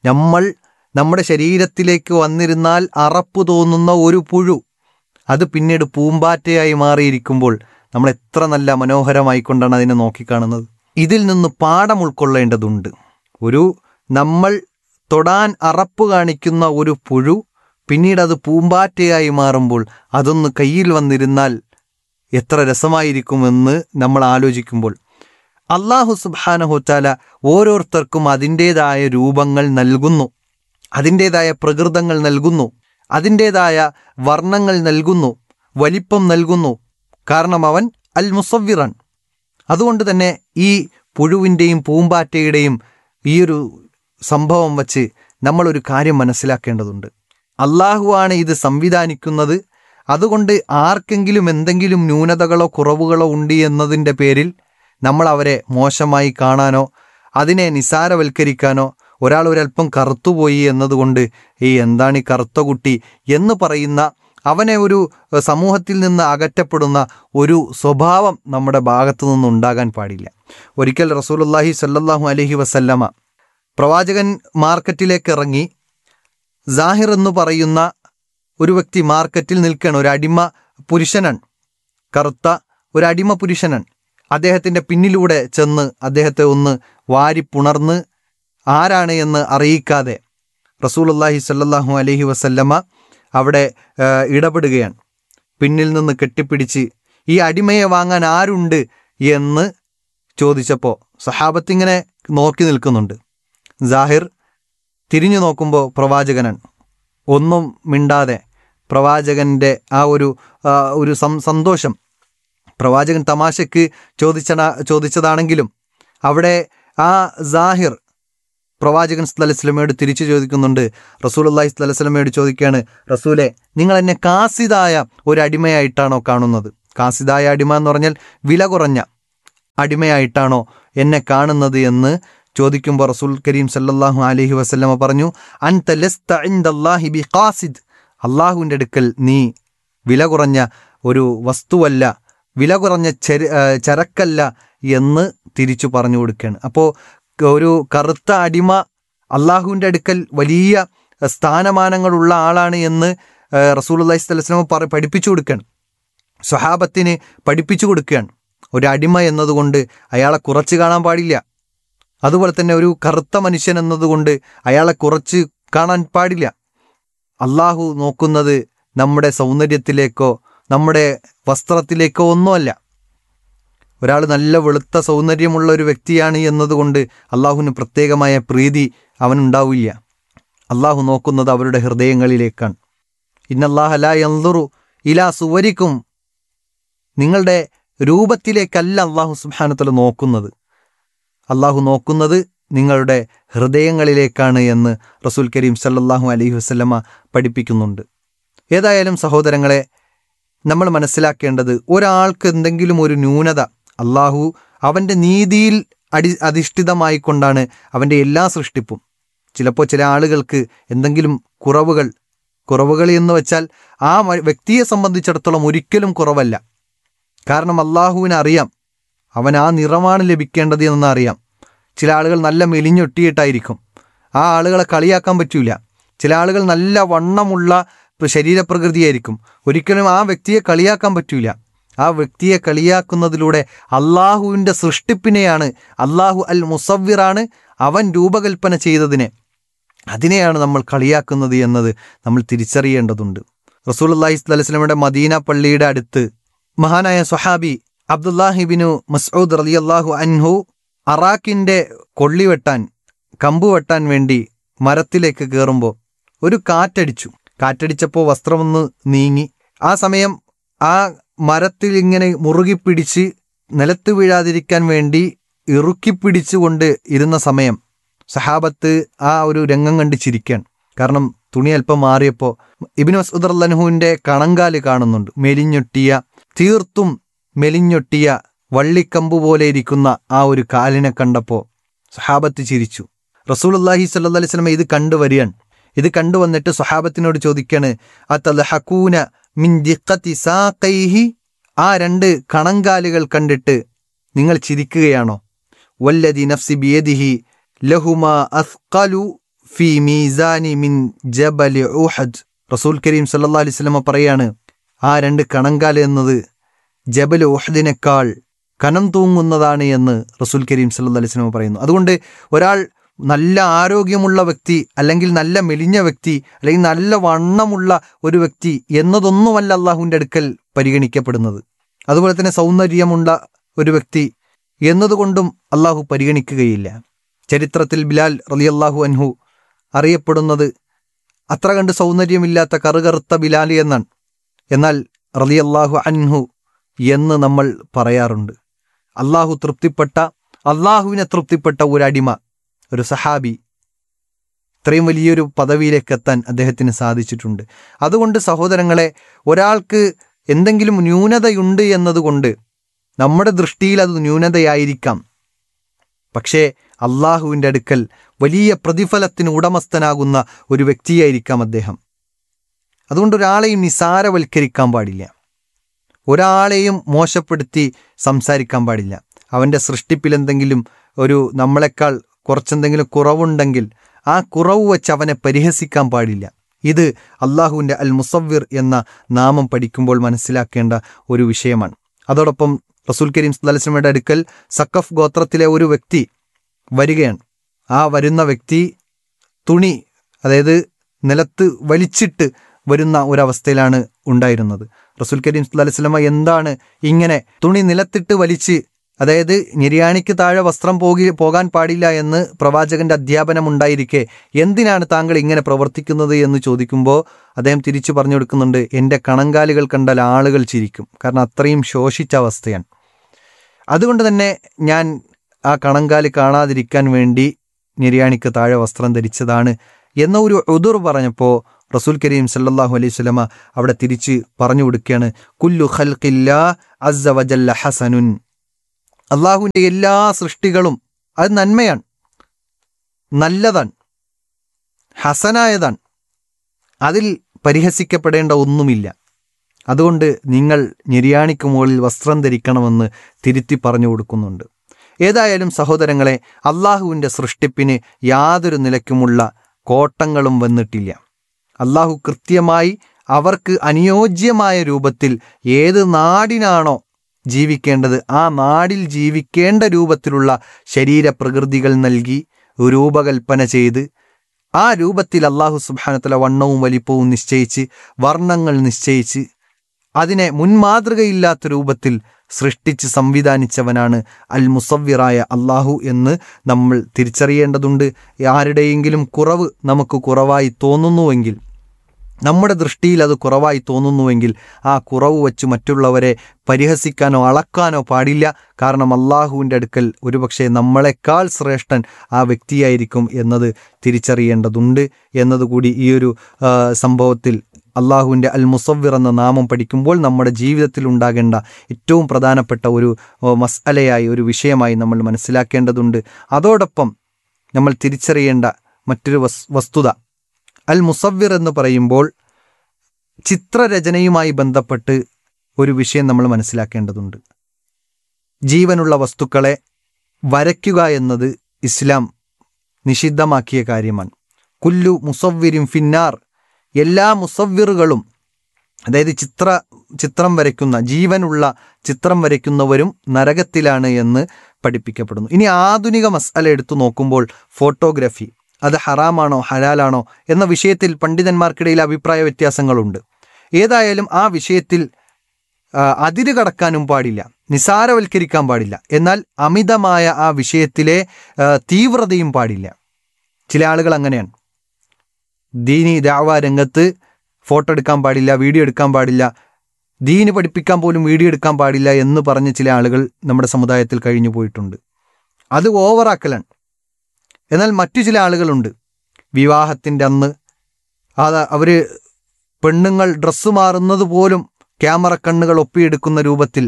നമ്മുടെ ശരീരത്തിലേക്ക് വന്നിരുന്നാൽ അറപ്പ് തോന്നുന്ന ഒരു പുഴു അത് പിന്നീട് പൂമ്പാറ്റയായി മാറിയിരിക്കുമ്പോൾ നമ്മൾ എത്ര നല്ല മനോഹരമായിക്കൊണ്ടാണ് അതിനെ നോക്കിക്കാണുന്നത്. ഇതിൽ നിന്ന് പാഠം ഉൾക്കൊള്ളേണ്ടതുണ്ട്. നമ്മൾ തൊടാൻ അറപ്പ് കാണിക്കുന്ന ഒരു പുഴു പിന്നീട് അത് പൂമ്പാറ്റയായി മാറുമ്പോൾ അതൊന്ന് കയ്യിൽ വന്നിരുന്നാൽ എത്ര രസമായിരിക്കുമെന്ന് നമ്മൾ ആലോചിക്കുമ്പോൾ അള്ളാഹു സുബ്ഹാനഹു തആല ഓരോരുത്തർക്കും അതിൻ്റേതായ രൂപങ്ങൾ നൽകുന്നു, അതിൻ്റേതായ പ്രകൃതങ്ങൾ നൽകുന്നു, അതിൻ്റേതായ വർണ്ണങ്ങൾ നൽകുന്നു, വലിപ്പം നൽകുന്നു. കാരണം അവൻ അൽ മുസവ്വിറാൻ. അതുകൊണ്ട് തന്നെ ഈ പുഴുവിൻ്റെയും പൂമ്പാറ്റയുടെയും ഈ ഒരു സംഭവം വച്ച് നമ്മളൊരു കാര്യം മനസ്സിലാക്കേണ്ടതുണ്ട്. അള്ളാഹുവാണ് ഇത് സംവിധാനിക്കുന്നത്. അതുകൊണ്ട് ആർക്കെങ്കിലും എന്തെങ്കിലും ന്യൂനതകളോ കുറവുകളോ ഉണ്ട് എന്നതിൻ്റെ പേരിൽ നമ്മൾ അവരെ മോശമായി കാണാനോ അതിനെ നിസാരവൽക്കരിക്കാനോ, ഒരാൾ ഒരല്പം കറുത്തുപോയി എന്നതുകൊണ്ട് എന്താണ് ഈ കറുത്ത കുട്ടി എന്ന് പറയുന്ന അവനെ ഒരു സമൂഹത്തിൽ നിന്ന് അകറ്റപ്പെടുന്ന ഒരു സ്വഭാവം നമ്മുടെ ഭാഗത്തു നിന്നുണ്ടാകാൻ പാടില്ല. ഒരിക്കൽ റസൂലുള്ളാഹി സ്വല്ലല്ലാഹു അലൈഹി വസല്ലമ പ്രവാചകൻ മാർക്കറ്റിലേക്ക് ഇറങ്ങി. സാഹിർ എന്ന് പറയുന്ന ഒരു വ്യക്തി മാർക്കറ്റിൽ നിൽക്കുകയാണ്. ഒരു അടിമ പുരുഷനാണ്, കറുത്ത ഒരു അടിമ പുരുഷനാണ്. അദ്ദേഹത്തിൻ്റെ പിന്നിലൂടെ ചെന്ന് അദ്ദേഹത്തെ ഒന്ന് വാരിപ്പുണർന്ന് ആരാണ് എന്ന് അറിയിക്കാതെ റസൂലുള്ളാഹി സ്വല്ലല്ലാഹു അലൈഹി വസല്ലമ അവിടെ ഇടപെടുകയാണ്. പിന്നിൽ നിന്ന് കെട്ടിപ്പിടിച്ച് ഈ അടിമയെ വാങ്ങാൻ ആരുണ്ട് എന്ന് ചോദിച്ചപ്പോൾ സഹാബത്തിങ്ങനെ നോക്കി നിൽക്കുന്നുണ്ട്. സാഹിർ തിരിഞ്ഞു നോക്കുമ്പോൾ പ്രവാചകനാണ്. ഒന്നും മിണ്ടാതെ പ്രവാചകൻ്റെ ആ ഒരു സന്തോഷം, പ്രവാചകൻ തമാശയ്ക്ക് ചോദിച്ചതാണെങ്കിലും അവിടെ ആ സാഹിർ പ്രവാചകൻ സല്ലല്ലാഹു അലൈഹി വസല്ലമയോട് തിരിച്ചു ചോദിക്കുന്നുണ്ട്. റസൂലുള്ളാഹി സ്വല്ലല്ലാഹു അലൈഹി വസല്ലമയോട് ചോദിക്കുകയാണ്, റസൂലെ, നിങ്ങൾ എന്നെ കാസിദായ ഒരു അടിമയായിട്ടാണോ കാണുന്നത്? കാസിദായ അടിമ എന്ന് പറഞ്ഞാൽ വില കുറഞ്ഞ അടിമയായിട്ടാണോ എന്നെ കാണുന്നത് എന്ന് ചോദിക്കുമ്പോൾ റസൂൽ കരീം സല്ലല്ലാഹു അലൈഹി വസല്ലമ പറഞ്ഞു, അൻത ലസ്ത ഇൻദല്ലാഹി ബിഖാസിദ്, അള്ളാഹുവിൻ്റെ അടുക്കൽ നീ വില കുറഞ്ഞ ഒരു വസ്തുവല്ല, വില കുറഞ്ഞ ചരക്കല്ല എന്ന് തിരിച്ചു പറഞ്ഞു കൊടുക്കുകയാണ്. അപ്പോൾ ഒരു കറുത്ത അടിമ അള്ളാഹുവിൻ്റെ അടുക്കൽ വലിയ സ്ഥാനമാനങ്ങളുള്ള ആളാണ് എന്ന് റസൂലുള്ളാഹി സ്വല്ലല്ലാഹു അലൈഹി വസല്ലം പഠിപ്പിച്ചു കൊടുക്കുകയാണ്, സ്വഹാബത്തിന് പഠിപ്പിച്ചു കൊടുക്കുകയാണ്. ഒരു അടിമ എന്നതുകൊണ്ട് അയാളെ കുറച്ച് കാണാൻ പാടില്ല. അതുപോലെ തന്നെ ഒരു കറുത്ത മനുഷ്യൻ എന്നതുകൊണ്ട് അയാളെ കുറച്ച് കാണാൻ പാടില്ല. അള്ളാഹു നോക്കുന്നത് നമ്മുടെ സൗന്ദര്യത്തിലേക്കോ നമ്മുടെ വസ്ത്രത്തിലേക്കോ ഒന്നുമല്ല. ഒരാൾ നല്ല വെളുത്ത സൗന്ദര്യമുള്ള ഒരു വ്യക്തിയാണ് എന്നതുകൊണ്ട് അള്ളാഹുവിന് പ്രത്യേകമായ പ്രീതി അവനുണ്ടാവില്ല. അള്ളാഹു നോക്കുന്നത് അവരുടെ ഹൃദയങ്ങളിലേക്കാണ്. ഇന്നല്ലാഹ ലാ യൻദുറു ഇലാ സുവരിക്കും, നിങ്ങളുടെ രൂപത്തിലേക്കല്ല അള്ളാഹു സുബ്ഹാനഹു വ തആല നോക്കുന്നത്. അള്ളാഹു നോക്കുന്നത് നിങ്ങളുടെ ഹൃദയങ്ങളിലേക്കാണ് എന്ന് റസൂൽ കരീം സല്ലല്ലാഹു അലൈഹി വസല്ലമ പഠിപ്പിക്കുന്നുണ്ട്. ഏതായാലും സഹോദരങ്ങളെ, നമ്മൾ മനസ്സിലാക്കേണ്ടത് ഒരാൾക്ക് എന്തെങ്കിലും ഒരു ന്യൂനത അള്ളാഹു അവൻ്റെ നീതിയിൽ അധിഷ്ഠിതമായിക്കൊണ്ടാണ് അവൻ്റെ എല്ലാ സൃഷ്ടിപ്പും. ചിലപ്പോൾ ചില ആളുകൾക്ക് എന്തെങ്കിലും കുറവുകൾ എന്ന് വെച്ചാൽ ആ വ്യക്തിയെ സംബന്ധിച്ചിടത്തോളം ഒരിക്കലും കുറവല്ല. കാരണം അള്ളാഹുവിന് അറിയാം അവൻ ആ നിറമാണ് ലഭിക്കേണ്ടത് എന്നറിയാം. ചില ആളുകൾ നല്ല മെലിഞ്ഞൊട്ടിയിട്ടായിരിക്കും, ആ ആളുകളെ കളിയാക്കാൻ പറ്റൂല. ചില ആളുകൾ നല്ല വണ്ണമുള്ള ശരീരപ്രകൃതിയായിരിക്കും, ഒരിക്കലും ആ വ്യക്തിയെ കളിയാക്കാൻ പറ്റൂല. ആ വ്യക്തിയെ കളിയാക്കുന്നതിലൂടെ അള്ളാഹുവിൻ്റെ സൃഷ്ടിപ്പിനെയാണ്, അള്ളാഹു അൽ മുസവ്വിറാണ്, അവൻ രൂപകൽപ്പന ചെയ്തതിനെ, അതിനെയാണ് നമ്മൾ കളിയാക്കുന്നത് എന്നത് നമ്മൾ തിരിച്ചറിയേണ്ടതുണ്ട്. റസൂലുള്ളാഹി സ്വല്ലല്ലാഹു അലൈഹി വസല്ലമയുടെ മദീന പള്ളിയുടെ അടുത്ത് മഹാനായ സ്വഹാബി അബ്ദുല്ലാഹി ഇബ്നു മസ്ഊദ് റളിയല്ലാഹു അൻഹു അറാഖിൻ്റെ കൊള്ളി വെട്ടാൻ, കമ്പ് വെട്ടാൻ വേണ്ടി മരത്തിലേക്ക് കയറുമ്പോൾ ഒരു കാറ്റടിച്ചപ്പോൾ വസ്ത്രമൊന്ന് നീങ്ങി. ആ സമയം ആ മരത്തിൽ ഇങ്ങനെ മുറുകിപ്പിടിച്ച് നിലത്ത് വീഴാതിരിക്കാൻ വേണ്ടി ഇറുക്കിപ്പിടിച്ചുകൊണ്ട് ഇരുന്ന സമയം സഹാബത്ത് ആ ഒരു രംഗം കണ്ട് ചിരിക്കാൻ. കാരണം തുണി അല്പം മാറിയപ്പോൾ ഇബ്നു മസ്ഊദ് റളിയല്ലാഹു അൻഹുവിൻ്റെ കണങ്കാല് കാണുന്നുണ്ട്. തീർത്തും മെലിഞ്ഞൊട്ടിയ വള്ളിക്കമ്പ് പോലെ ഇരിക്കുന്ന ആ ഒരു കാലിനെ കണ്ടപ്പോൾ സഹാബത്ത് ചിരിച്ചു. റസൂലുള്ളാഹി സ്വല്ലല്ലാഹു അലൈഹി വസല്ലം ഇത് കണ്ടുവരികയാണ്. ഇത് കണ്ടുവന്നിട്ട് സ്വഹാബത്തിനോട് ചോദിക്കാണ്, അതൽഹഖൂന മിൻ ദിഖത്തി സാഖൈഹി, ആ രണ്ട് കണങ്കാലുകൾ കണ്ടിട്ട് നിങ്ങൾ ചിരിക്കുകയാണോ? വല്ലദി നഫ്സി ബിയദിഹി ലഹുമാ അസ്ഖലു ഫീ മീസാനി മിൻ ജബലി ഉഹദ്. റസൂൽ കരീം സല്ലല്ലാഹു അലൈഹി വസല്ലം പറയാണ്, ആ രണ്ട് കണങ്കാല് എന്നത് ജബൽ ഉഹദിനേക്കാൾ കനം തൂങ്ങുന്നതാണ് എന്ന് റസൂൽ കരീം സല്ലല്ലാഹു അലൈഹി വസല്ലം പറയുന്നു. അതുകൊണ്ട് ഒരാൾ നല്ല ആരോഗ്യമുള്ള വ്യക്തി, അല്ലെങ്കിൽ നല്ല മെലിഞ്ഞ വ്യക്തി, അല്ലെങ്കിൽ നല്ല വണ്ണമുള്ള ഒരു വ്യക്തി എന്നതൊന്നുമല്ല അള്ളാഹുവിൻ്റെ അടുക്കൽ പരിഗണിക്കപ്പെടുന്നത്. അതുപോലെ തന്നെ സൗന്ദര്യമുള്ള ഒരു വ്യക്തി എന്നതുകൊണ്ടും അള്ളാഹു പരിഗണിക്കുകയില്ല. ചരിത്രത്തിൽ ബിലാൽ റളിയല്ലാഹു അൻഹു അറിയപ്പെടുന്നത് അത്ര കണ്ട് സൗന്ദര്യമില്ലാത്ത കറുകറുത്ത ബിലാൽ എന്നാണ്. എന്നാൽ റളിയല്ലാഹു അൻഹു എന്ന് നമ്മൾ പറയാറുണ്ട്. അള്ളാഹുവിനെ തൃപ്തിപ്പെട്ട ഒരു അടിമ, ഒരു സഹാബി, ഇത്രയും വലിയൊരു പദവിയിലേക്ക് എത്താൻ അദ്ദേഹത്തിന് സാധിച്ചിട്ടുണ്ട്. അതുകൊണ്ട് സഹോദരങ്ങളെ, ഒരാൾക്ക് എന്തെങ്കിലും ന്യൂനതയുണ്ട് എന്നതുകൊണ്ട് നമ്മുടെ ദൃഷ്ടിയിൽ അത് ന്യൂനതയായിരിക്കാം, പക്ഷേ അള്ളാഹുവിൻ്റെ അടുക്കൽ വലിയ പ്രതിഫലത്തിന് ഉടമസ്ഥനാകുന്ന ഒരു വ്യക്തിയായിരിക്കാം അദ്ദേഹം. അതുകൊണ്ട് ഒരാളെയും നിസാരവൽക്കരിക്കാൻ പാടില്ല, ഒരാളെയും മോശപ്പെടുത്തി സംസാരിക്കാൻ പാടില്ല. അവൻ്റെ സൃഷ്ടിപ്പിൽ എന്തെങ്കിലും നമ്മളെക്കാൾ കുറച്ചെന്തെങ്കിലും കുറവുണ്ടെങ്കിൽ ആ കുറവ് വെച്ച് അവനെ പരിഹസിക്കാൻ പാടില്ല. ഇത് അള്ളാഹുവിൻ്റെ അൽ മുസവ്വിർ എന്ന നാമം പഠിക്കുമ്പോൾ മനസ്സിലാക്കേണ്ട ഒരു വിഷയമാണ്. അതോടൊപ്പം റസൂൽ കരീം സല്ലല്ലാഹു അലൈഹി വസല്ലമയുടെ അടുക്കൽ സഖഫ് ഗോത്രത്തിലെ ഒരു വ്യക്തി വരികയാണ്. ആ വരുന്ന വ്യക്തി തുണി, അതായത് നിലത്ത് വലിച്ചിട്ട് വരുന്ന ഒരവസ്ഥയിലാണ് ഉണ്ടായിരുന്നത്. റസൂൽ കരീം സല്ലല്ലാഹു അലൈഹി വസല്ലമ എന്താണ് ഇങ്ങനെ തുണി നിലത്തിട്ട് വലിച്ച്, അതായത് നിര്യാണിക്ക് താഴെ വസ്ത്രം പോകാൻ പാടില്ല എന്ന് പ്രവാചകന്റെ അധ്യാപനം ഉണ്ടായിരിക്കെ എന്തിനാണ് താങ്കൾ ഇങ്ങനെ പ്രവർത്തിക്കുന്നത് എന്ന് ചോദിക്കുമ്പോൾ അദ്ദേഹം തിരിച്ചു പറഞ്ഞു കൊടുക്കുന്നുണ്ട്, എൻ്റെ കണങ്കാലുകൾ കണ്ടാൽ ആളുകൾ ചിരിക്കും, കാരണം അത്രയും ശോഷിച്ച അവസ്ഥയാണ്. അതുകൊണ്ട് തന്നെ ഞാൻ ആ കണങ്കാല് കാണാതിരിക്കാൻ വേണ്ടി നിര്യാണിക്ക് താഴെ വസ്ത്രം ധരിച്ചതാണ് എന്ന ഒരു ഉദുർ പറഞ്ഞപ്പോൾ റസൂൽ കരീം സല്ലല്ലാഹു അലൈഹി വസല്ലമ അവിടെ തിരിച്ച് പറഞ്ഞു കൊടുക്കുകയാണ്, കുല്ലു ഖൽഖില്ലാ അസ്സ വജല്ല ഹസനുൻ. അള്ളാഹുവിൻ്റെ എല്ലാ സൃഷ്ടികളും അത് നന്മയാണ്, നല്ലതാണ്, ഹസനായതാണ്, അതിൽ പരിഹസിക്കപ്പെടേണ്ട ഒന്നുമില്ല. അതുകൊണ്ട് നിങ്ങൾ നിര്യാണിക്ക് മുകളിൽ വസ്ത്രം ധരിക്കണമെന്ന് തിരുത്തി പറഞ്ഞു കൊടുക്കുന്നുണ്ട്. ഏതായാലും സഹോദരങ്ങളെ, അള്ളാഹുവിൻ്റെ സൃഷ്ടിപ്പിന് യാതൊരു നിലയ്ക്കുമുള്ള കോട്ടങ്ങളും വന്നിട്ടില്ല. അള്ളാഹു കൃത്യമായി അവർക്ക് അനുയോജ്യമായ രൂപത്തിൽ ഏത് നാടിനാണോ ജീവിക്കേണ്ടത് ആ നാടിൽ ജീവിക്കേണ്ട രൂപത്തിലുള്ള ശരീരപ്രകൃതികൾ നൽകി രൂപകൽപ്പന ചെയ്ത് ആ രൂപത്തിൽ അല്ലാഹു സുബ്ഹാനഹു വ തആല വണ്ണവും വലിപ്പവും നിശ്ചയിച്ച് വർണ്ണങ്ങൾ നിശ്ചയിച്ച് അതിനെ മുൻമാതൃകയില്ലാത്ത രൂപത്തിൽ സൃഷ്ടിച്ച് സംവിധാനിച്ചവനാണ് അൽ മുസവ്വിറായ അല്ലാഹു എന്ന് നമ്മൾ തിരിച്ചറിയേണ്ടതുണ്ട്. ആരുടെയെങ്കിലും കുറവ് നമുക്ക് കുറവായി തോന്നുന്നുവെങ്കിൽ, നമ്മുടെ ദൃഷ്ടിയിൽ അത് കുറവായി തോന്നുന്നുവെങ്കിൽ ആ കുറവ് വച്ച് മറ്റുള്ളവരെ പരിഹസിക്കാനോ അളക്കാനോ പാടില്ല. കാരണം അള്ളാഹുവിൻ്റെ അടുക്കൽ ഒരുപക്ഷെ നമ്മളെക്കാൾ ശ്രേഷ്ഠൻ ആ വ്യക്തിയായിരിക്കും എന്നത് തിരിച്ചറിയേണ്ടതുണ്ട് എന്നതുകൂടി ഈ ഒരു സംഭവത്തിൽ അള്ളാഹുവിൻ്റെ അൽ മുസവ്വിർ എന്ന നാമം പഠിക്കുമ്പോൾ നമ്മുടെ ജീവിതത്തിൽ ഉണ്ടാകേണ്ട ഏറ്റവും പ്രധാനപ്പെട്ട ഒരു മസ്അലയായി, ഒരു വിഷയമായി നമ്മൾ മനസ്സിലാക്കേണ്ടതുണ്ട്. അതോടൊപ്പം നമ്മൾ തിരിച്ചറിയേണ്ട മറ്റൊരു വസ്തുത, അൽ മുസവ്വിർ എന്ന് പറയുമ്പോൾ ചിത്രരചനയുമായി ബന്ധപ്പെട്ട് ഒരു വിഷയം നമ്മൾ മനസ്സിലാക്കേണ്ടതുണ്ട്. ജീവനുള്ള വസ്തുക്കളെ വരയ്ക്കുക എന്നത് ഇസ്ലാം നിഷിദ്ധമാക്കിയ കാര്യമാണ്. കുല്ലു മുസവ്വിരിൻ ഫിന്നാർ, എല്ലാ മുസവ്വിറുകളും, അതായത് ചിത്രം വരയ്ക്കുന്ന, ജീവനുള്ള ചിത്രം വരയ്ക്കുന്നവരും നരകത്തിലാണ് എന്ന് പഠിപ്പിക്കപ്പെടുന്നു. ഇനി ആധുനിക മസ്അല എടുത്തു നോക്കുമ്പോൾ ഫോട്ടോഗ്രാഫി അത് ഹറാമാണോ ഹലാലാണോ എന്ന വിഷയത്തിൽ പണ്ഡിതന്മാർക്കിടയിൽ അഭിപ്രായ വ്യത്യാസങ്ങളുണ്ട്. ഏതായാലും ആ വിഷയത്തിൽ അതിര് കടക്കാനും പാടില്ല, നിസാരവൽക്കരിക്കാൻ പാടില്ല. എന്നാൽ അമിതമായ ആ വിഷയത്തിലെ തീവ്രതയും പാടില്ല. ചില ആളുകൾ അങ്ങനെയാണ്. ദീനി ദഅവ രംഗത്ത് ഫോട്ടോ എടുക്കാൻ പാടില്ല, വീഡിയോ എടുക്കാൻ പാടില്ല, ദീന് പഠിപ്പിക്കാൻ പോലും വീഡിയോ എടുക്കാൻ പാടില്ല എന്ന് പറഞ്ഞ ചില ആളുകൾ നമ്മുടെ സമുദായത്തിൽ കഴിഞ്ഞു പോയിട്ടുണ്ട്. അത് ഓവറാക്കലാണ്. എന്നാൽ മറ്റു ചില ആളുകളുണ്ട്, വിവാഹത്തിൻ്റെ അന്ന് അവർ പെണ്ണുങ്ങൾ ഡ്രസ്സ് മാറുന്നത് പോലും ക്യാമറ കണ്ണുകൾ ഒപ്പിയെടുക്കുന്ന രൂപത്തിൽ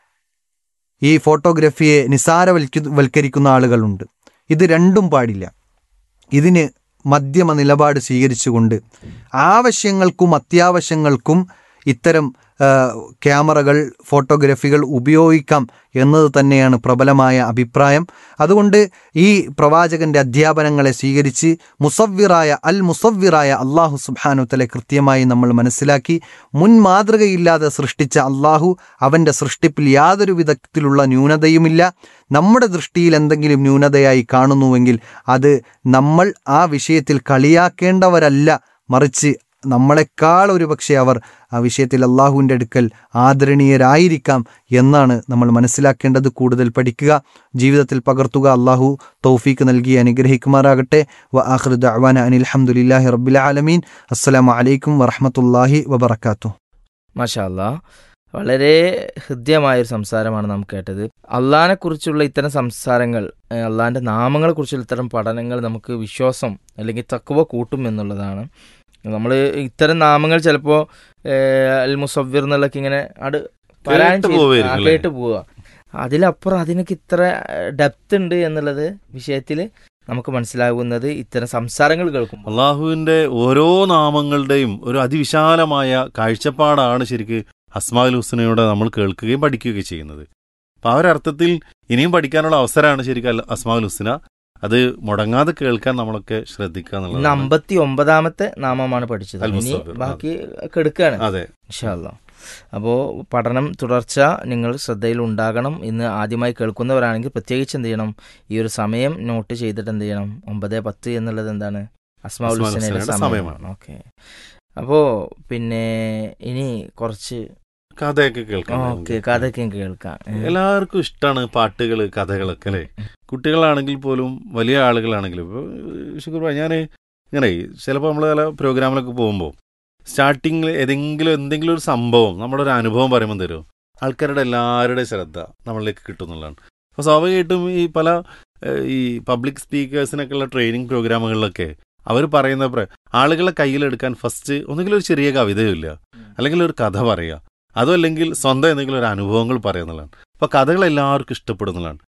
ഈ ഫോട്ടോഗ്രാഫിയെ നിസാരവൽക്കരിക്കുന്ന ആളുകളുണ്ട്. ഇത് രണ്ടും പാടില്ല. ഇതിന് മധ്യമ നിലപാട് സ്വീകരിച്ചുകൊണ്ട് ആവശ്യങ്ങൾക്കും അത്യാവശ്യങ്ങൾക്കും ഇത്തരം ക്യാമറകൾ, ഫോട്ടോഗ്രാഫികൾ ഉപയോഗിക്കാം എന്നത് തന്നെയാണ് പ്രബലമായ അഭിപ്രായം. അതുകൊണ്ട് ഈ പ്രവാചകന്റെ അധ്യാപനങ്ങളെ സ്വീകരിച്ച് അൽ മുസവ്വിറായ അല്ലാഹു സുബ്ഹാനഹു വതആല കൃത്യമായി നമ്മൾ മനസ്സിലാക്കി, മുൻ മാതൃകയില്ലാതെ സൃഷ്ടിച്ച അല്ലാഹു, അവൻ്റെ സൃഷ്ടിപ്പിൽ യാതൊരു വിധത്തിലുള്ള ന്യൂനതയുമില്ല. നമ്മുടെ ദൃഷ്ടിയിൽ എന്തെങ്കിലും ന്യൂനതയായി കാണുന്നുവെങ്കിൽ അത് നമ്മൾ ആ വിഷയത്തിൽ കളിയാക്കേണ്ടവരല്ല, മറിച്ച് നമ്മളെക്കാൾ ഒരു പക്ഷേ അവർ ആ വിഷയത്തിൽ അള്ളാഹുവിൻ്റെ അടുക്കൽ ആദരണീയരായിരിക്കാം എന്നാണ് നമ്മൾ മനസ്സിലാക്കേണ്ടത്. കൂടുതൽ പഠിക്കുക, ജീവിതത്തിൽ പകർത്തുക. അള്ളാഹു തൗഫീക്ക് നൽകി അനുഗ്രഹിക്കുമാറാകട്ടെ. വ ആഖിറു ദഅ്വാന അനിൽ ഹംദുലില്ലാഹി റബ്ബിൽ ആലമീൻ. അസ്സലാമു അലൈക്കും വറഹ്മത്തുള്ളാഹി വബറകാതുഹു. മാഷാ അല്ലാഹ്, വളരെ ഹൃദ്യമായൊരു സംസാരമാണ് നാം കേട്ടത്. അള്ളാഹിനെ കുറിച്ചുള്ള ഇത്തരം സംസാരങ്ങൾ, അള്ളാഹിൻ്റെ നാമങ്ങളെക്കുറിച്ചുള്ള ഇത്തരം പഠനങ്ങൾ നമുക്ക് വിശ്വാസം അല്ലെങ്കിൽ തഖ്വ കൂട്ടും എന്നുള്ളതാണ്. നമ്മൾ ഇത്തരം നാമങ്ങൾ ചിലപ്പോൾ അൽ മുസവ്വിർ എന്നുള്ളതൊക്കെ ഇങ്ങനെ കേട്ട് പോവുക, അതിലപ്പുറം അതിനൊക്കെ ഇത്ര ഡെപ്ത് ഉണ്ട് എന്നുള്ളത് വിഷയത്തിൽ നമുക്ക് മനസ്സിലാകുന്നത് ഇത്തരം സംസാരങ്ങൾ കേൾക്കും. അള്ളാഹുവിൻ്റെ ഓരോ നാമങ്ങളുടെയും ഒരു അതിവിശാലമായ കാഴ്ചപ്പാടാണ് ശരിക്ക് അസ്മാഉൽ ഹുസ്നയുടെ നമ്മൾ കേൾക്കുകയും പഠിക്കുകയും ചെയ്യുന്നത്. അപ്പോൾ ആ ഒരു അർത്ഥത്തിൽ ഇനിയും പഠിക്കാനുള്ള അവസരമാണ് ശരിക്കും അസ്മാഉൽ ഹുസ്ന. അത് മുടങ്ങാതെ കേൾക്കാൻ നമ്മളൊക്കെ ശ്രദ്ധിക്കുക എന്നുള്ളത്. 59ാമത്തെ നാമമാണ് പഠിച്ചത്, ഇനി ബാക്കി കെടുക്കുകയാണ്. അതെ, ഇൻഷാ അല്ലാഹ്. അപ്പോൾ പഠനം തുടർച്ച നിങ്ങൾ ശ്രദ്ധയിൽ ഉണ്ടാകണം. ഇന്ന് ആദ്യമായി കേൾക്കുന്നവരാണെങ്കിൽ പ്രത്യേകിച്ച് എന്ത് ചെയ്യണം, ഈ ഒരു സമയം നോട്ട് ചെയ്തിട്ട് എന്ത് ചെയ്യണം, 9:10 എന്നുള്ളത് എന്താണ്, അസ്മാഉൽ ഹുസ്നയുടെ സമയമാണ്. ഓക്കെ, അപ്പോൾ പിന്നെ ഇനി കുറച്ച് കഥയൊക്കെ കേൾക്കാം. കഥയൊക്കെ കേൾക്കാം. എല്ലാവർക്കും ഇഷ്ടമാണ് പാട്ടുകൾ, കഥകളൊക്കെ അല്ലേ. കുട്ടികളാണെങ്കിൽ പോലും വലിയ ആളുകളാണെങ്കിലും. ഇപ്പോൾ ശുക്ർ ഞാൻ ഇങ്ങനെ ചിലപ്പോൾ നമ്മൾ പല പ്രോഗ്രാമിലൊക്കെ പോകുമ്പോൾ സ്റ്റാർട്ടിങ്ങിൽ എന്തെങ്കിലും ഒരു സംഭവം, നമ്മുടെ ഒരു അനുഭവം പറയുമ്പോൾ തരും, ആൾക്കാരുടെ എല്ലാവരുടെയും ശ്രദ്ധ നമ്മളിലേക്ക് കിട്ടുന്നുള്ളതാണ്. അപ്പോൾ സ്വാഭാവികമായിട്ടും ഈ പബ്ലിക് സ്പീക്കേഴ്സിനൊക്കെ ഉള്ള ട്രെയിനിങ് പ്രോഗ്രാമുകളിലൊക്കെ അവർ പറയുന്ന ആളുകളെ കയ്യിലെടുക്കാൻ ഫസ്റ്റ് ഒന്നുകിലും ഒരു ചെറിയ കവിതയില്ല, അല്ലെങ്കിൽ ഒരു കഥ പറയുക, അതും അല്ലെങ്കിൽ സ്വന്തം എന്തെങ്കിലും ഒരു അനുഭവങ്ങൾ പറയുന്നതാണ്. അപ്പോൾ കഥകൾ എല്ലാവർക്കും ഇഷ്ടപ്പെടുന്നതാണ്.